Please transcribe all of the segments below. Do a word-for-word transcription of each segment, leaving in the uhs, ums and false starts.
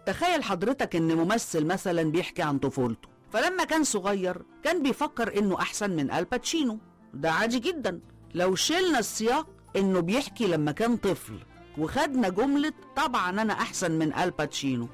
تخيل حضرتك ان ممثل مثلا بيحكي عن طفولته، فلما كان صغير كان بيفكر انه احسن من الباتشينو. ده عادي جدا. لو شلنا السياق انه بيحكي لما كان طفل وخدنا جملة طبعا انا احسن من الباتشينو،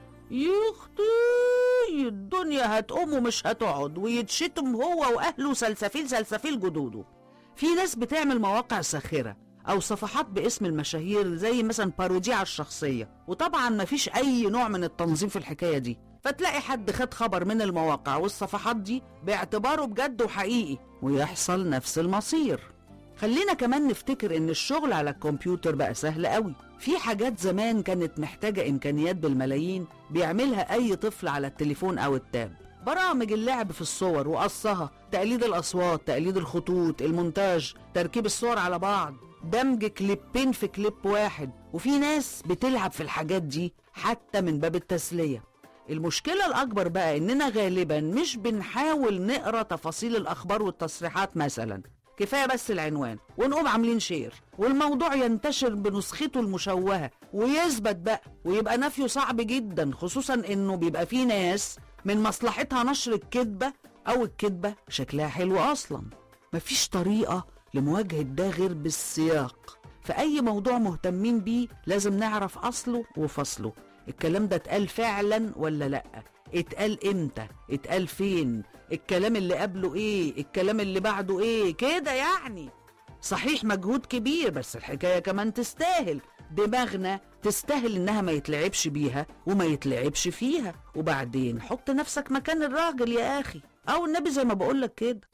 يختي الدنيا هتقوم ومش هتقعد، ويتشتم هو واهله سلسفيل سلسفيل جدوده. في ناس بتعمل مواقع ساخرة او صفحات باسم المشاهير زي مثلا بارودي على الشخصية، وطبعا مفيش اي نوع من التنظيم في الحكاية دي، فتلاقي حد خد خبر من المواقع والصفحات دي باعتباره بجد وحقيقي ويحصل نفس المصير. خلينا كمان نفتكر ان الشغل على الكمبيوتر بقى سهل قوي. في حاجات زمان كانت محتاجة امكانيات بالملايين بيعملها اي طفل على التليفون او التاب، برامج اللعب في الصور وقصها، تقليد الاصوات، تقليد الخطوط، المونتاج، تركيب الصور على بعض، دمج كليبين في كليب واحد. وفي ناس بتلعب في الحاجات دي حتى من باب التسلية. المشكلة الأكبر بقى إننا غالبا مش بنحاول نقرأ تفاصيل الأخبار والتصريحات مثلا، كفاية بس العنوان ونقوم عاملين شير والموضوع ينتشر بنسخته المشوهة ويثبت بقى، ويبقى نفيه صعب جدا، خصوصا إنه بيبقى فيه ناس من مصلحتها نشر الكذبة أو الكذبة شكلها حلو أصلا. مفيش طريقة لمواجهة ده غير بالسياق. فأي موضوع مهتمين بيه لازم نعرف أصله وفصله. الكلام ده اتقال فعلا ولا لأ؟ اتقال امتى؟ اتقال فين؟ الكلام اللي قبله ايه؟ الكلام اللي بعده ايه؟ كده يعني. صحيح مجهود كبير، بس الحكاية كمان تستاهل. دماغنا تستاهل انها ما يتلعبش بيها وما يتلعبش فيها. وبعدين حط نفسك مكان الراجل يا اخي، او النبي زي ما بقولك كده.